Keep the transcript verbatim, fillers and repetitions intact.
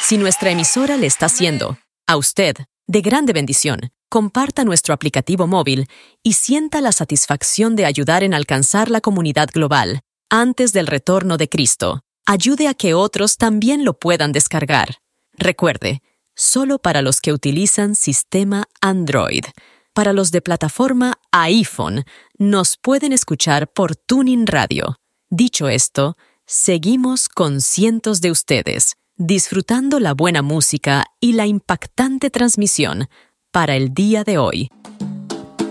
Si nuestra emisora le está haciendo, a usted, de grande bendición, comparta nuestro aplicativo móvil y sienta la satisfacción de ayudar en alcanzar la comunidad global antes del retorno de Cristo. Ayude a que otros también lo puedan descargar. Recuerde, solo para los que utilizan sistema Android. Para los de plataforma iPhone, nos pueden escuchar por Tuning Radio. Dicho esto, seguimos con cientos de ustedes, disfrutando la buena música y la impactante transmisión para el día de hoy.